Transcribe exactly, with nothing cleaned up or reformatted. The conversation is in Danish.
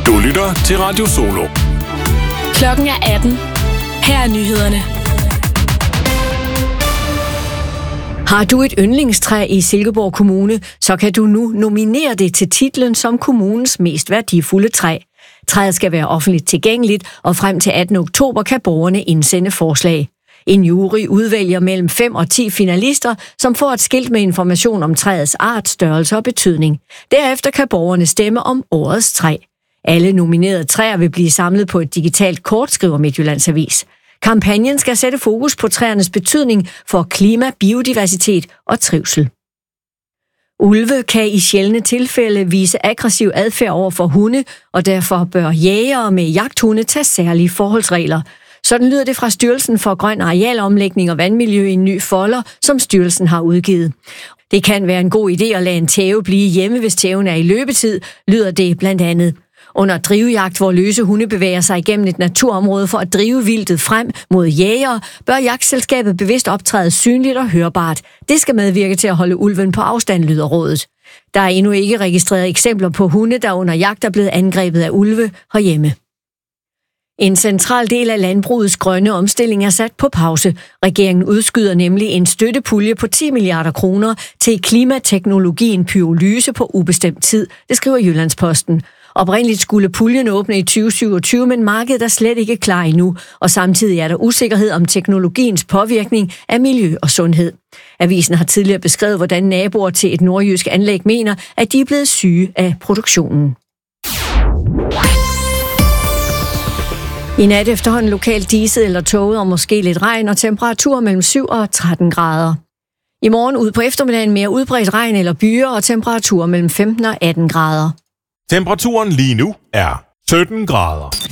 Du lytter til Radio Solo. Klokken er atten. Her er nyhederne. Har du et yndlingstræ i Silkeborg Kommune, så kan du nu nominere det til titlen som kommunens mest værdifulde træ. Træet skal være offentligt tilgængeligt, og frem til attende oktober kan borgerne indsende forslag. En jury udvælger mellem fem og ti finalister, som får et skilt med information om træets art, størrelse og betydning. Derefter kan borgerne stemme om årets træ. Alle nominerede træer vil blive samlet på et digitalt kort, skriver Midtjyllands Avis. Kampagnen skal sætte fokus på træernes betydning for klima, biodiversitet og trivsel. Ulve kan i sjældne tilfælde vise aggressiv adfærd over for hunde, og derfor bør jægere med jagthunde tage særlige forholdsregler. Sådan lyder det fra Styrelsen for Grøn Arealomlægning og Vandmiljø i en ny folder, som styrelsen har udgivet. Det kan være en god idé at lade en tæve blive hjemme, hvis tæven er i løbetid, lyder det blandt andet. Under drivejagt, hvor løse hunde bevæger sig igennem et naturområde for at drive vildtet frem mod jægere, bør jagtselskabet bevidst optræde synligt og hørbart. Det skal medvirke til at holde ulven på afstand, lyder rådet. Der er endnu ikke registreret eksempler på hunde, der under jagt er blevet angrebet af ulve herhjemme. En central del af landbrugets grønne omstilling er sat på pause. Regeringen udskyder nemlig en støttepulje på ti milliarder kroner til klimateknologien pyrolyse på ubestemt tid, det skriver Jyllandsposten. Oprindeligt skulle puljen åbne i tyve syvogtyve, men markedet er slet ikke klar endnu, og samtidig er der usikkerhed om teknologiens påvirkning af miljø og sundhed. Avisen har tidligere beskrevet, hvordan naboer til et nordjysk anlæg mener, at de er blevet syge af produktionen. I nat efterhånden lokalt diset eller tåget og måske lidt regn og temperaturer mellem syv og tretten grader. I morgen ud på eftermiddagen mere udbredt regn eller byer og temperaturer mellem femten og atten grader. Temperaturen lige nu er sytten grader.